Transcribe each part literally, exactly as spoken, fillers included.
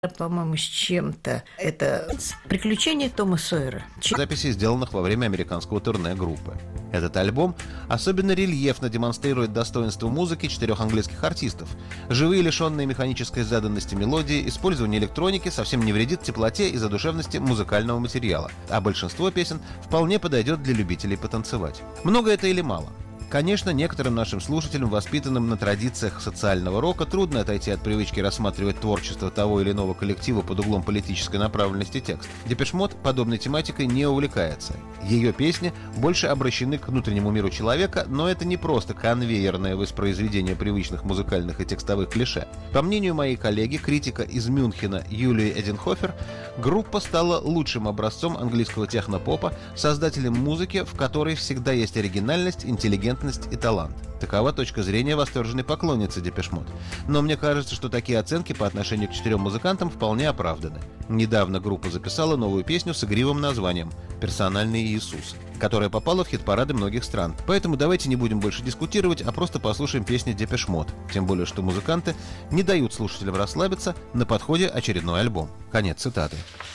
по-моему, с чем-то. Это «Приключения Тома Сойера». Записи, сделанных во время американского турне группы. Этот альбом особенно рельефно демонстрирует достоинство музыки четырех английских артистов. Живые, лишенные механической заданности мелодии, использование электроники совсем не вредит теплоте и задушевности музыкального материала, а большинство песен вполне подойдет для любителей потанцевать. Много это или мало? Конечно, некоторым нашим слушателям, воспитанным на традициях социального рока, трудно отойти от привычки рассматривать творчество того или иного коллектива под углом политической направленности текста. Депеш Мод подобной тематикой не увлекается. Ее песни больше обращены к внутреннему миру человека, но это не просто конвейерное воспроизведение привычных музыкальных и текстовых клише. По мнению моей коллеги, критика из Мюнхена Юлии Эденхофер, группа стала лучшим образцом английского технопопа, создателем музыки, в которой всегда есть оригинальность, интеллигентность и талант. Такова точка зрения восторженной поклонницы Депеш Мод. Но мне кажется, что такие оценки по отношению к четырем музыкантам вполне оправданы. Недавно группа записала новую песню с игривым названием «Персональный Иисус», которая попала в хит-парады многих стран. Поэтому давайте не будем больше дискутировать, а просто послушаем песни Депеш Мод. Тем более, что музыканты не дают слушателям расслабиться, на подходе очередной альбом. Конец цитаты.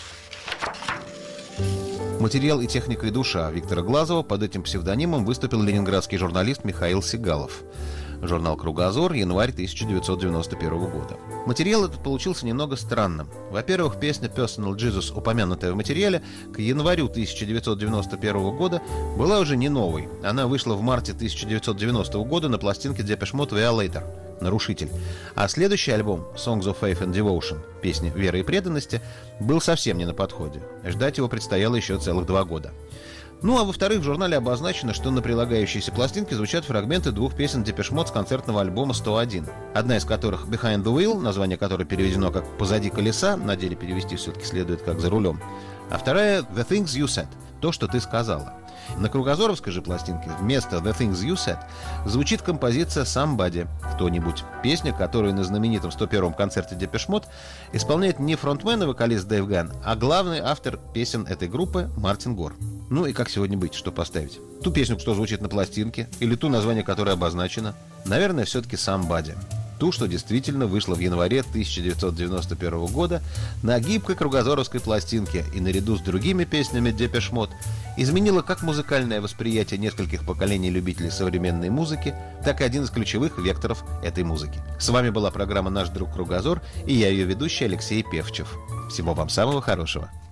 Материал и техника и душа Виктора Глазова. Под этим псевдонимом выступил ленинградский журналист Михаил Сигалов. Журнал «Кругозор», январь тысяча девятьсот девяносто первого года. Материал этот получился немного странным. Во-первых, песня «Personal Jesus», упомянутая в материале, к январю тысяча девятьсот девяносто первого года была уже не новой. Она вышла в марте тысяча девятьсот девяностого года на пластинке Депеш Мод «Violator» — «Нарушитель». А следующий альбом «Songs of Faith and Devotion» — «Песни веры и преданности» был совсем не на подходе. Ждать его предстояло еще целых два года. Ну а во-вторых, в журнале обозначено, что на прилагающейся пластинке звучат фрагменты двух песен Депеш Мод с концертного альбома сто один. Одна из которых «Behind the Wheel», название которой переведено как «Позади колеса», на деле перевести все-таки следует как «За рулем», а вторая «The Things You Said», «То, что ты сказала». На кругозоровской же пластинке вместо «The Things You Said» звучит композиция «Somebody» — «Кто-нибудь». Песня, которую на знаменитом сто первом концерте Депеш Мод исполняет не фронтмен и вокалист Дэйв Ганн, а главный автор песен этой группы Мартин Гор. Ну и как сегодня быть, что поставить? Ту песню, что звучит на пластинке, или ту, название которой обозначено? Наверное, все-таки «Somebody». Ту, что действительно вышла в январе тысяча девятьсот девяносто первого года на гибкой кругозоровской пластинке и наряду с другими песнями Депеш Мод изменила как музыкальное восприятие нескольких поколений любителей современной музыки, так и один из ключевых векторов этой музыки. С вами была программа «Наш друг Кругозор» и я, ее ведущий, Алексей Певчев. Всего вам самого хорошего.